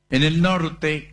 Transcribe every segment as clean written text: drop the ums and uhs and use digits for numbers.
En el norte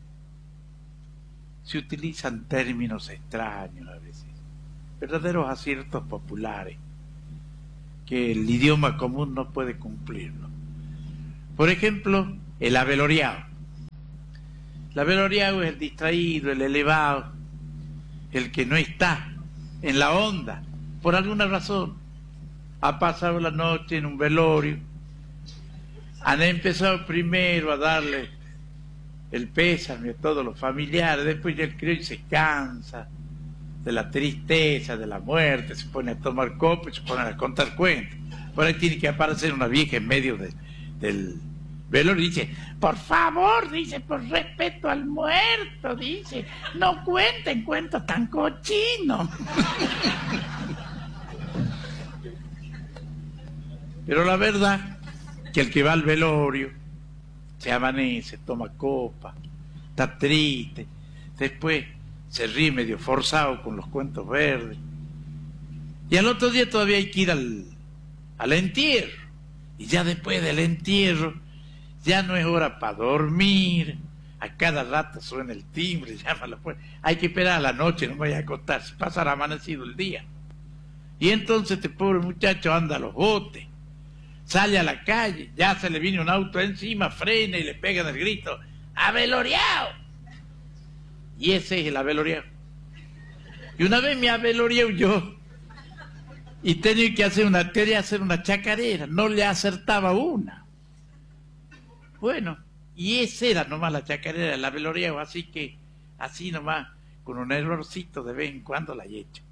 se utilizan términos extraños a veces, verdaderos aciertos populares que el idioma común no puede cumplirlo. Por ejemplo, el aveloriado. El aveloriado es el distraído, el elevado, el que no está en la onda, por alguna razón. Ha pasado la noche en un velorio, han empezado primero a darle el pésame a todos los familiares, después ya el criollo se cansa de la tristeza, de la muerte, se pone a tomar copa y se pone a contar cuentos. Por ahí tiene que aparecer una vieja en medio del velorio y dice, por favor, dice, por respeto al muerto, dice, no cuenten cuentos tan cochinos. Pero la verdad que el que va al velorio se amanece, toma copa, está triste, después se ríe medio forzado con los cuentos verdes, y al otro día todavía hay que ir al entierro, y ya después del entierro ya no es hora para dormir, a cada rato suena el timbre, llama a la puerta, hay que esperar a la noche, no vaya a acostarse, pasará amanecido el día, y entonces este pobre muchacho anda a los botes, sale a la calle, ya se le viene un auto encima, frena y le pegan el grito, ¡aveloriado! Y ese es el aveloriado. Y una vez me aveloriado yo, y quería hacer una chacarera, no le acertaba una. Bueno, y esa era nomás la chacarera, el aveloriado, así que, así nomás, con un errorcito de vez en cuando la he hecho.